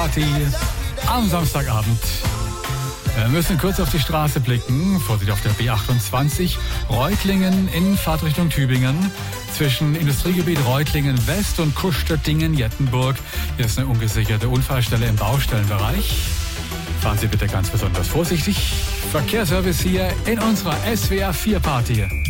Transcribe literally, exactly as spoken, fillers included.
Party am Samstagabend. Wir müssen kurz auf die Straße blicken. Vorsicht auf der B achtundzwanzig. Reutlingen in Fahrtrichtung Tübingen. Zwischen Industriegebiet Reutlingen West und Kustertingen-Jettenburg. Hier ist eine ungesicherte Unfallstelle im Baustellenbereich. Fahren Sie bitte ganz besonders vorsichtig. Verkehrsservice hier in unserer S W R vier Party.